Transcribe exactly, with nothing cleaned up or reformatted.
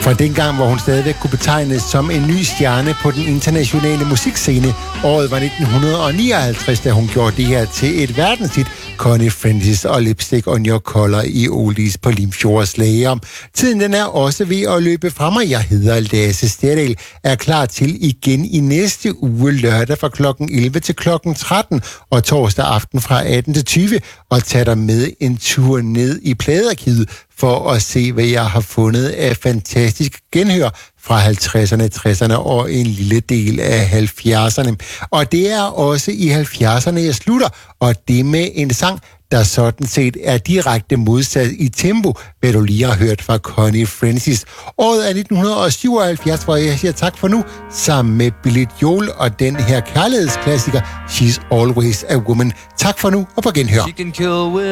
Fra dengang, hvor hun stadigvæk kunne betegnes som en ny stjerne på den internationale musikscene. Året var nitten nioghalvtreds, da hun gjorde det her til et verdenshit. Connie Francis og Lipstick on Your Collar i Oldies på Limfjords Lager. Tiden den er også ved at løbe fra mig. Jeg hedder Lasse Stedal, er klar til igen i næste uge lørdag fra klokken elleve til klokken tretten og torsdag aften fra atten til tyve og tage dig med en tur ned i pladearkivet for at se, hvad jeg har fundet af fantastisk genhør fra halvtredserne, tresserne og en lille del af halvfjerdserne. Og det er også i halvfjerdserne, jeg slutter, og det med en sang, der sådan set er direkte modsat i tempo, hvad du lige har hørt fra Connie Francis. Året er nitten syvoghalvfjerds, hvor jeg siger tak for nu, sammen med Billy Joel og den her kærlighedsklassiker, She's Always a Woman. Tak for nu, og på genhør.